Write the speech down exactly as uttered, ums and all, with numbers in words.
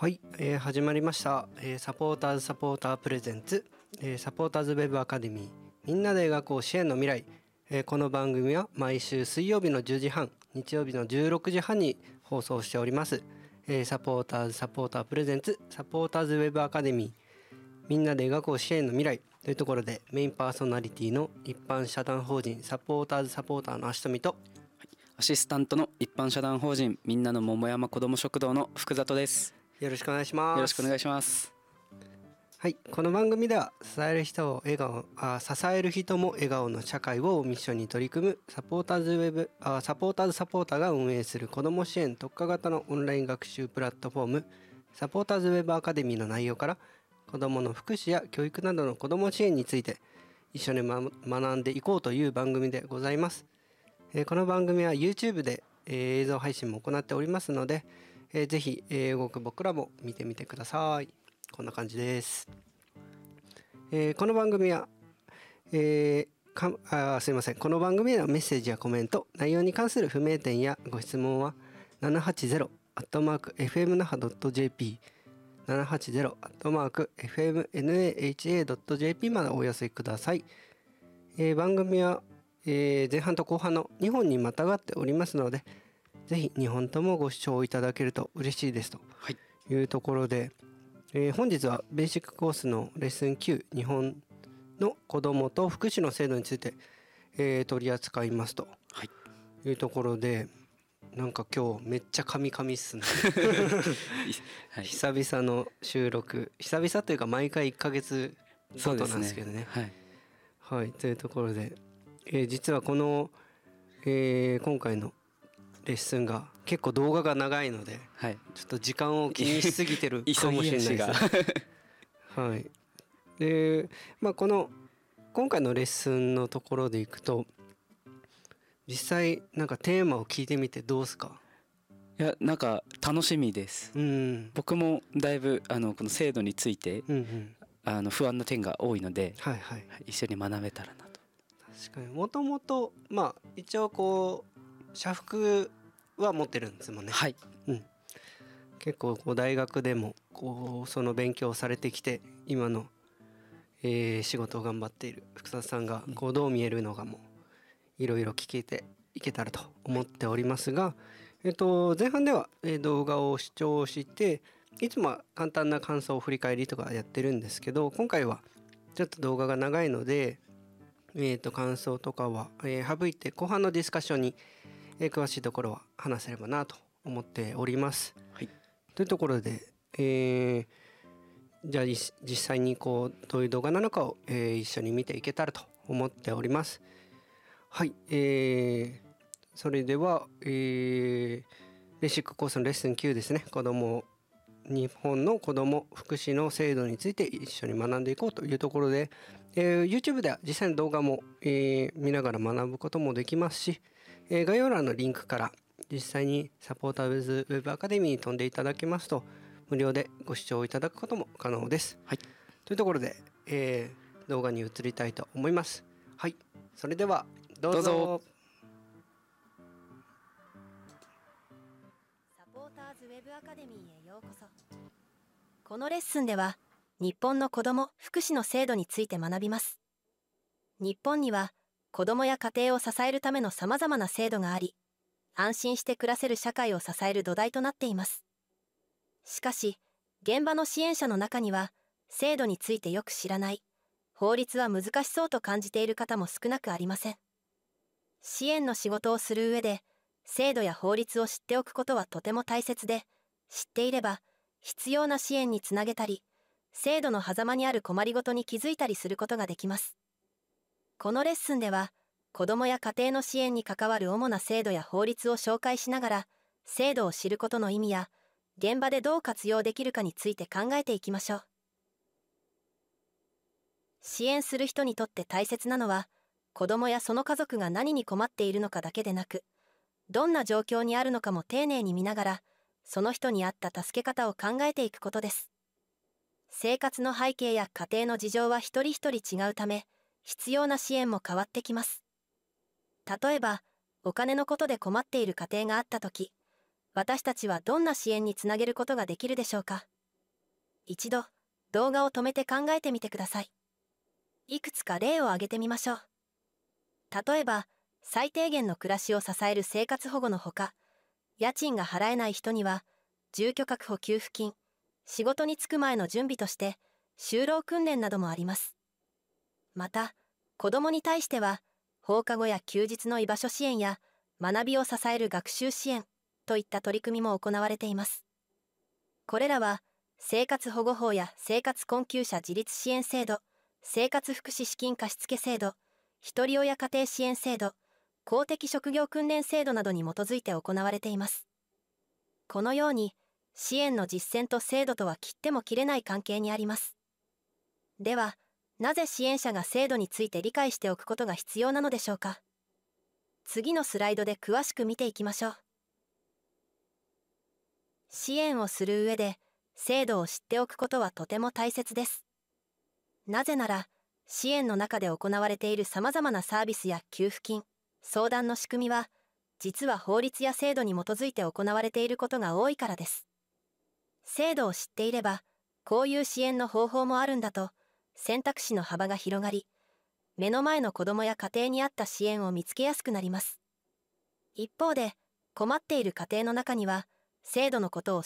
はい、えー始まりました、えーサポーターズサポータープレゼンツ、えーサポーターズウェブアカデミーみんなで描こう支援の未来、えーこの番組は毎週水曜日のじゅうじはん、日曜日のじゅうろくじはんに放送しております、えーサポーターズサポータープレゼンツサポーターズウェブアカデミーみんなで描こう支援の未来というところで、メインパーソナリティの一般社団法人サポーターズサポーターの足富とアシスタントの一般社団法人みんなの桃山子ども食堂の福里です。 よろしくお願いします。 よろしくお願いします。 はい、この番組では支える人を笑顔あ支える人も笑顔の社会をミッションに取り組むサポーターズウェブあサポーターズサポーターが運営する子ども支援特化型のオンライン学習プラットフォームサポーターズウェブアカデミーの内容から子どもの福祉や教育などの子ども支援について一緒に、ま、学んでいこうという番組でございます。えーこの番組は YouTube で、えー映像配信も行っておりますので、えーぜひ、えー動く僕らも見てみてください。こんな感じです。えーこの番組は、えーかあーすいませんこの番組へのメッセージやコメント、内容に関する不明点やご質問はななはちゼロアットマークエフエムナハドットジェーピー ななはちゼロアットマークエフエムナハドットジェーピー までお寄せください。えー番組は、えー前半と後半のにほんにまたがっておりますので、ぜひにほんともご視聴いただけると嬉しいですとはい。 いうところで、えー本日はベーシックコースのレッスンきゅう日本の子どもと福祉の制度について、えー取り扱いますとはい。 いうところで、なんか今日めっちゃカミカミっすねはい。 久々の収録、久々というか毎回いっかげつごとなんですけどね。 はい。 はい、というところで、えー実はこの、えー今回のレッスンが結構動画が長いので、 はい。 ちょっと時間を気にしすぎてるかもしれないです。 急ぎ足がはい。で、まあこの今回のレッスンのところでいくと、実際なんかテーマを聞いてみてどうですか？ いや、なんか楽しみです。 うん僕もだいぶあのこの制度についてうんうんあの不安な点が多いので、 はいはい。 はい一緒に学べたらなと。 確かにもともとまあ一応こう社服は持ってるんですもんね。 はい。 うん。結構こう大学でもこうその勉強をされてきて、今の、えー仕事を頑張っている福里さんがこうどう見えるのかもいろいろ聞けていけたらと思っておりますが、えっと前半ではえー動画を視聴していつもは簡単な感想を振り返りとかやってるんですけど、今回はちょっと動画が長いので、えーと感想とかは、えー省いて後半のディスカッションに、えー詳しいところは話せればなと思っております。 はい。 というところで、えーじゃあ実実際にこうどういう動画なのかを、えー一緒に見ていけたらと思っております。はい、えーそれでは、えーベーシックコースのレッスンきゅうですね。子ども日本の子ども福祉の制度について一緒に学んでいこうというところで、えー YouTube では実際の動画も、えー見ながら学ぶこともできますし、えー概要欄のリンクから実際にサポーターズウェブアカデミーに飛んでいただけますと無料でご視聴いただくことも可能です。 はい。 というところで、えー動画に移りたいと思います。はい、それではどうぞ。 どうぞ。 サポーターズウェブアカデミーへようこそ。このレッスンでは日本の子ども福祉の制度について学びます。日本には子どもや家庭を支えるための様々な制度があり、安心して暮らせる社会を支える土台となっています。しかし、現場の支援者の中には制度についてよく知らない、法律は難しそうと感じている方も少なくありません。支援の仕事をする上で、制度や法律を知っておくことはとても大切で、知っていれば必要な支援につなげたり、制度の狭間にある困りごとに気づいたりすることができます。このレッスンでは、子どもや家庭の支援に関わる主な制度や法律を紹介しながら、制度を知ることの意味や、現場でどう活用できるかについて考えていきましょう。支援する人にとって大切なのは、子どもやその家族が何に困っているのかだけでなく、どんな状況にあるのかも丁寧に見ながら、その人に合った助け方を考えていくことです。生活の背景や家庭の事情は一人一人違うため、必要な支援も変わってきます。例えば、お金のことで困っている家庭があったとき、私たちはどんな支援につなげることができるでしょうか。 一度動画を止めて考えてみてください。いくつか例を挙げてみましょう。例えば、最低限の暮らしを支える生活保護のほか、家賃が払えない人には住居確保給付金、仕事に就く前の準備として就労訓練などもあります。また、子どもに対しては放課後や休日の居場所支援や学びを支える学習支援といった取り組みも行われています。これらは生活保護法や生活困窮者自立支援制度、生活福祉資金貸付制度、ひとり親家庭支援制度、公的職業訓練制度などに基づいて行われています。このように支援の実践と制度とは切っても切れない関係にあります。では、なぜ支援者が制度について理解しておくことが必要なのでしょうか。次のスライドで詳しく見ていきましょう。支援をする上で制度を知っておくことはとても大切です。なぜなら、支援の中で行われているさまざまなサービスや給付金、相談の仕組みは、実は法律や制度に基づいて行われていることが多いからです。制度を知っていれば、こういう支援の方法もあるんだと、選択肢の幅が広がり、目の前の子どもや家庭に合った支援を見つけやすくなります。一方で、困っている家庭の中には、制度のことを